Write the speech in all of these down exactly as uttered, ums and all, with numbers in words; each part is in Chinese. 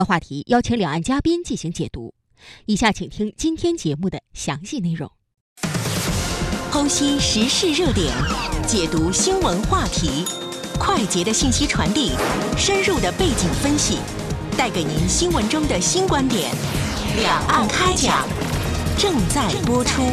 话题邀请两岸嘉宾进行解读。以下请听今天节目的详细内容。 剖析时事热点，解读新闻话题，快捷的信息传递，深入的背景分析，带给您新闻中的新观点。两岸开讲，正在播出。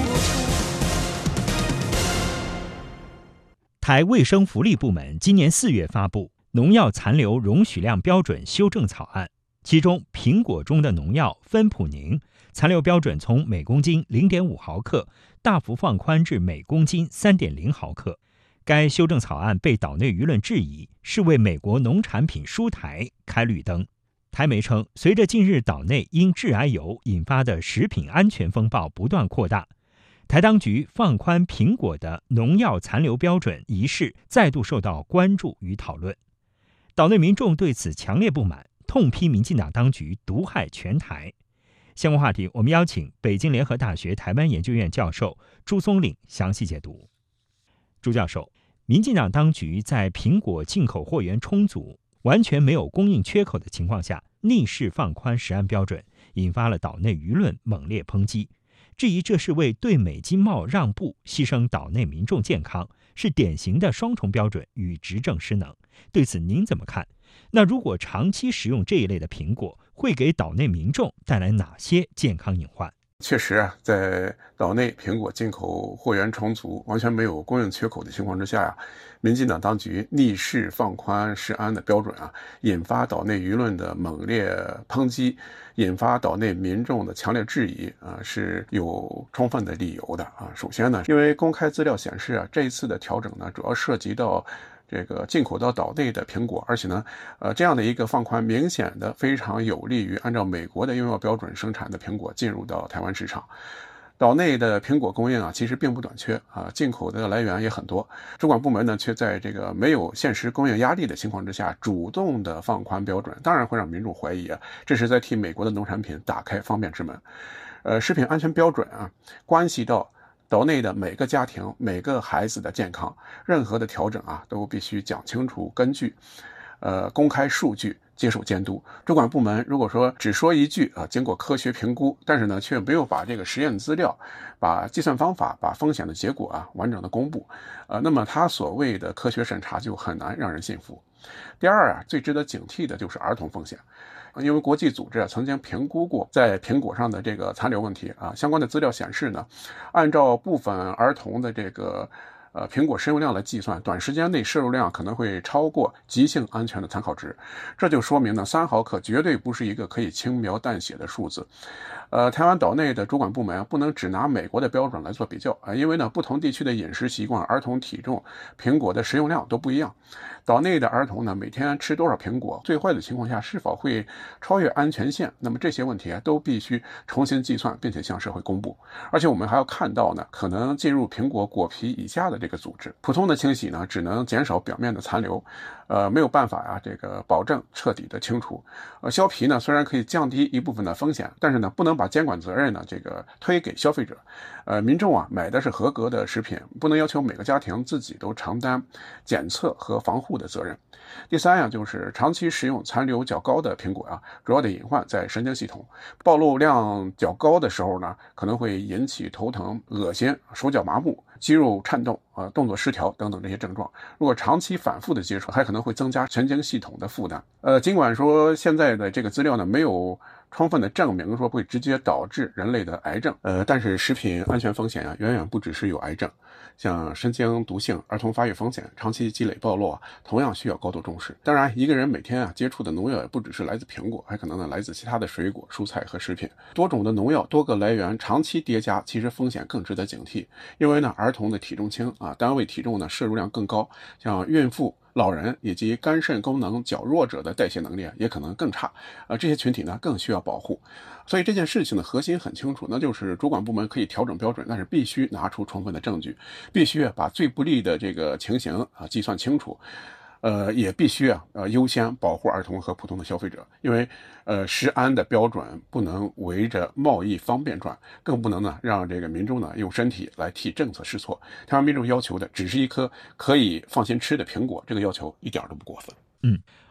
台卫生福利部门今年四月发布农药残留容许量标准修正草案，其中苹果中的农药芬普宁残留标准从每公斤 零点五毫克大幅放宽至每公斤 三点零毫克。该修正草案被岛内舆论质疑，是为美国农产品输台开绿灯。台媒称，随着近日岛内因致癌油引发的食品安全风暴不断扩大，台当局放宽苹果的农药残留标准一事再度受到关注与讨论。岛内民众对此强烈不满，痛批民进党当局毒害全台。相关话题，我们邀请北京联合大学台湾研究院教授朱松岭详细解读。朱教授，民进党当局在苹果进口货源充足、完全没有供应缺口的情况下，逆势放宽食安标准，引发了岛内舆论猛烈抨击，质疑这是为对美经贸让步，牺牲岛内民众健康，是典型的双重标准与执政失能。对此您怎么看？那如果长期食用这一类的苹果，会给岛内民众带来哪些健康隐患？ 确实啊，在岛内苹果进口货源充足、完全没有供应缺口的情况之下呀、啊，民进党当局逆势放宽食安的标准啊，引发岛内舆论的猛烈抨击，引发岛内民众的强烈质疑啊，是有充分的理由的啊。首先呢，因为公开资料显示啊，这一次的调整呢，主要涉及到这个进口到岛内的苹果，而且呢，呃，这样的一个放宽明显的非常有利于按照美国的用药标准生产的苹果进入到台湾市场。岛内的苹果供应啊，其实并不短缺啊，进口的来源也很多。主管部门呢，却在这个没有现实供应压力的情况之下，主动的放宽标准，当然会让民众怀疑啊，这是在替美国的农产品打开方便之门。呃，食品安全标准啊，关系到岛内的每个家庭、每个孩子的健康，任何的调整啊，都必须讲清楚根据，呃，公开数据，接受监督。主管部门如果说只说一句啊，经过科学评估，但是呢，却没有把这个实验资料、把计算方法、把风险的结果啊，完整的公布，呃，那么他所谓的科学审查就很难让人信服。第二啊，最值得警惕的就是儿童风险。因为国际组织啊曾经评估过在苹果上的这个残留问题啊，相关的资料显示呢，按照部分儿童的这个呃苹果食用量来计算，短时间内摄入量可能会超过急性安全的参考值，这就说明呢，三毫克绝对不是一个可以轻描淡写的数字。呃，台湾岛内的主管部门啊，不能只拿美国的标准来做比较啊，因为呢，不同地区的饮食习惯、儿童体重、苹果的食用量都不一样。岛内的儿童呢，每天吃多少苹果，最坏的情况下是否会超越安全线，那么这些问题啊，都必须重新计算，并且向社会公布。而且我们还要看到呢，可能进入苹果果皮以下的这个组织，普通的清洗呢，只能减少表面的残留，呃，没有办法啊，这个保证彻底的清除。呃，削皮呢，虽然可以降低一部分的风险，但是呢，不能把监管责任呢，这个推给消费者。呃，民众啊，买的是合格的食品，不能要求每个家庭自己都承担检测和防护的责任。第三呀、啊，就是长期食用残留较高的苹果啊，主要的隐患在神经系统，暴露量较高的时候呢，可能会引起头疼、恶心、手脚麻木、肌肉颤动、呃动作失调等等这些症状。如果长期反复的接触，还可能会增加神经系统的负担。呃，尽管说现在的这个资料呢，没有充分的证明说会直接导致人类的癌症，呃，但是食品安全风险啊，远远不只是有癌症，像神经毒性、儿童发育风险、长期积累暴露啊，同样需要高度重视。当然，一个人每天啊接触的农药也不只是来自苹果，还可能呢来自其他的水果、蔬菜和食品。多种的农药、多个来源长期叠加，其实风险更值得警惕。因为呢，儿童的体重轻啊，单位体重呢摄入量更高，像孕妇、老人以及肝肾功能较弱者的代谢能力也可能更差，呃，这些群体呢更需要保护。所以这件事情的核心很清楚，那就是主管部门可以调整标准，但是必须拿出充分的证据，必须把最不利的这个情形啊计算清楚。呃，也必须啊，呃，优先保护儿童和普通的消费者，因为，呃，食安的标准不能围着贸易方便转，更不能呢让这个民众呢用身体来替政策试错。台湾民众要求的只是一颗可以放心吃的苹果，这个要求一点都不过分。 嗯，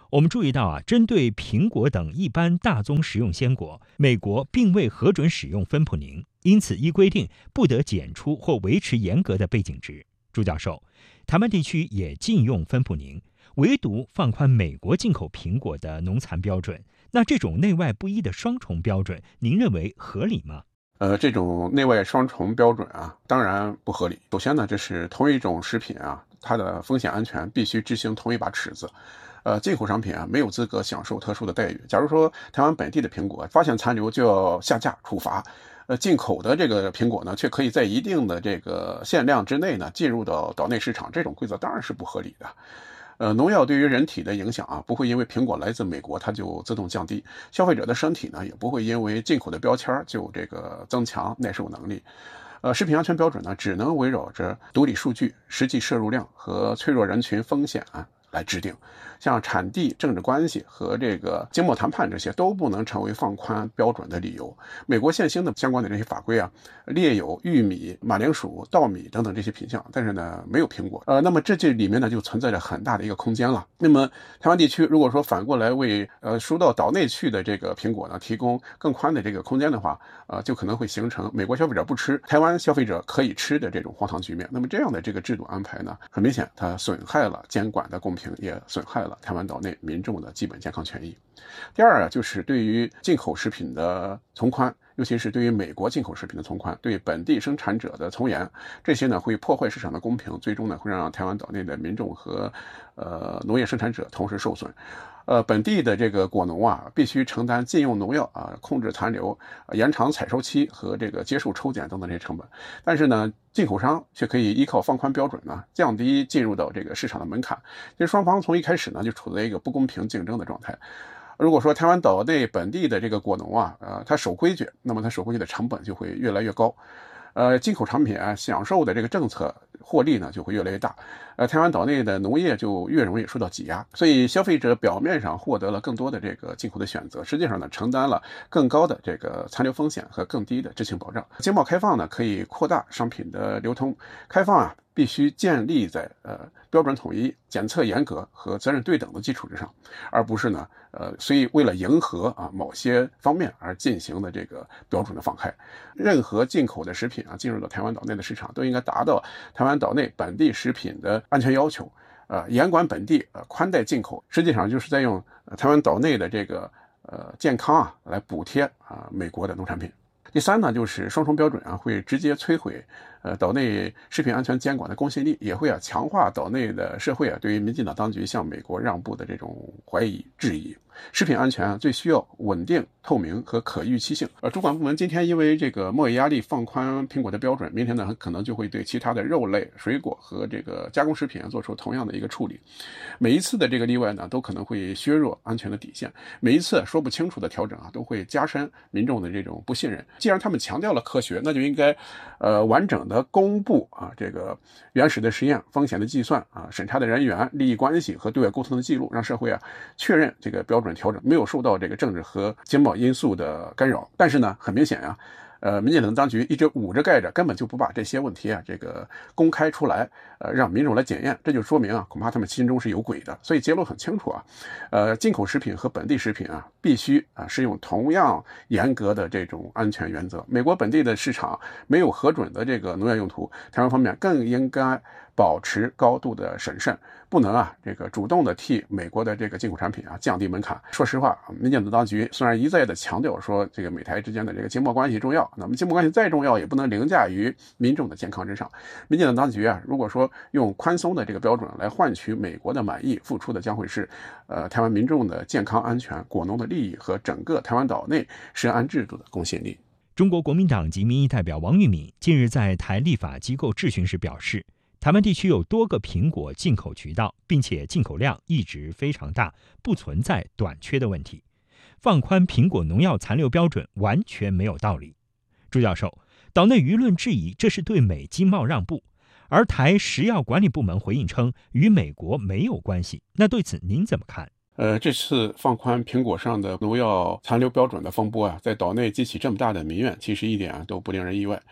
我们注意到啊，针对苹果等一般大宗食用鲜果，美国并未核准使用芬普宁，因此依规定不得检出或维持严格的背景值。朱教授，台湾地区也禁用芬普宁，唯独放宽美国进口苹果的农残标准，那这种内外不一的双重标准，您认为合理吗？ 呃，这种内外双重标准啊，当然不合理。首先呢，这是同一种食品啊，它的风险安全必须执行同一把尺子。呃，进口商品啊，没有资格享受特殊的待遇。假如说台湾本地的苹果发现残留就要下架处罚，呃，进口的这个苹果呢，却可以在一定的这个限量之内呢，进入到岛内市场，这种规则当然是不合理的。呃，农药对于人体的影响啊，不会因为苹果来自美国它就自动降低，消费者的身体呢，也不会因为进口的标签就这个增强耐受能力。呃，食品安全标准呢，只能围绕着独立数据、实际摄入量和脆弱人群风险啊来制定，像产地、政治关系和这个经贸谈判这些都不能成为放宽标准的理由。美国现行的相关的这些法规啊，列有玉米、马铃薯、稻米等等这些品项，但是呢没有苹果。呃，那么这这里面呢就存在着很大的一个空间了。那么台湾地区如果说反过来为呃输到岛内去的这个苹果呢提供更宽的这个空间的话，呃，就可能会形成美国消费者不吃，台湾消费者可以吃的这种荒唐局面。那么这样的这个制度安排呢，很明显它损害了监管的公平，也损害了台湾岛内民众的基本健康权益。第二啊，就是对于进口食品的从宽，尤其是对于美国进口食品的从宽，对本地生产者的从严，这些呢会破坏市场的公平，最终呢会让台湾岛内的民众和呃农业生产者同时受损。呃，本地的这个果农啊，必须承担禁用农药啊、控制残留、延长采收期和这个接受抽检等等这些成本。但是呢，进口商却可以依靠放宽标准呢，降低进入到这个市场的门槛。其实双方从一开始呢就处在一个不公平竞争的状态。如果说台湾岛内本地的这个果农啊，呃，他守规矩，那么他守规矩的成本就会越来越高。呃，进口产品啊，享受的这个政策获利呢就会越来越大，呃，台湾岛内的农业就越容易受到挤压，所以消费者表面上获得了更多的这个进口的选择，实际上呢承担了更高的这个残留风险和更低的知情保障。经贸开放呢可以扩大商品的流通，开放啊必须建立在呃标准统一、检测严格和责任对等的基础之上，而不是呢呃所以为了迎合啊某些方面而进行的这个标准的放开。任何进口的食品啊进入到台湾岛内的市场，都应该达到台湾岛内本地食品的安全要求，呃严管本地，呃宽待进口，实际上就是在用、呃、台湾岛内的这个呃健康啊来补贴啊、呃、美国的农产品。第三呢，就是双重标准啊，会直接摧毁呃岛内食品安全监管的公信力，也会啊强化岛内的社会啊对于民进党当局向美国让步的这种怀疑质疑。食品安全啊最需要稳定、透明和可预期性。呃，主管部门今天因为这个贸易压力放宽苹果的标准，明天呢可能就会对其他的肉类、水果和这个加工食品做出同样的一个处理。每一次的这个例外呢，都可能会削弱安全的底线。每一次说不清楚的调整啊，都会加深民众的这种不信任。既然他们强调了科学，那就应该呃完整的公布啊这个原始的实验、风险的计算啊、审查的人员、利益关系和对外沟通的记录，让社会啊确认这个标准调整没有受到这个政治和经贸因素的干扰。但是呢，很明显啊，呃，民进党当局一直捂着盖着，根本就不把这些问题啊这个公开出来，呃，让民众来检验。这就说明啊，恐怕他们心中是有鬼的。所以结论很清楚啊，呃，进口食品和本地食品啊，必须啊适用同样严格的这种安全原则。美国本地的市场没有核准的这个农药用途，台湾方面更应该保持高度的审慎，不能啊这个主动的替美国的这个进口产品啊降低门槛。说实话，民进党当局虽然一再的强调说这个美台之间的这个经贸关系重要，那么经贸关系再重要也不能凌驾于民众的健康之上。民进党当局啊，如果说用宽松的这个标准来换取美国的满意，付出的将会是呃台湾民众的健康安全、果农的利益和整个台湾岛内食安制度的公信力。 中国国民党籍民意代表王玉敏近日在台立法机构质询时表示，台湾地区有多个苹果进口渠道，并且进口量一直非常大，不存在短缺的问题。放宽苹果农药残留标准完全没有道理。朱教授，岛内舆论质疑这是对美经贸让步，而台食药管理部门回应称与美国没有关系。那对此您怎么看？ 呃，这次放宽苹果上的农药残留标准的风波啊，在岛内激起这么大的民怨，其实一点啊都不令人意外。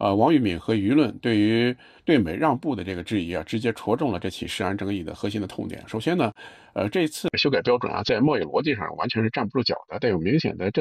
呃，王玉敏和舆论对于对美让步的这个质疑啊，直接戳中了这起食安争议的核心的痛点。首先呢，呃，这次修改标准啊，在贸易逻辑上完全是站不住脚的，带有明显的政